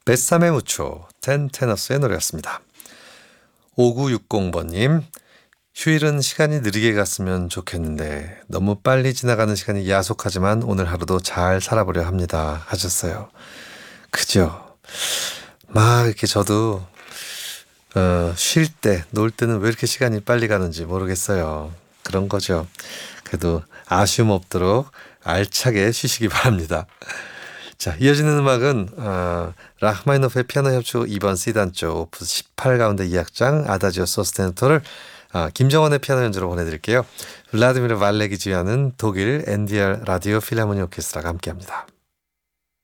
베사메 무초 텐테너스의 노래였습니다. 5960번님, 휴일은 시간이 느리게 갔으면 좋겠는데 너무 빨리 지나가는 시간이 야속하지만 오늘 하루도 잘 살아보려 합니다 하셨어요. 그죠? 막 이렇게 저도 쉴 때, 놀 때는 왜 이렇게 시간이 빨리 가는지 모르겠어요. 그런 거죠. 그래도 아쉬움 없도록 알차게 쉬시기 바랍니다. 자, 이어지는 음악은 라흐마니노프의 피아노 협주 2번 C단조 오프스 18 가운데 2악장 아다지오 소스테노토를 김정원의 피아노 연주로 보내드릴게요. 블라디미르 발렉이 지휘하는 독일 NDR 라디오 필하모니 오케스트라가 함께합니다.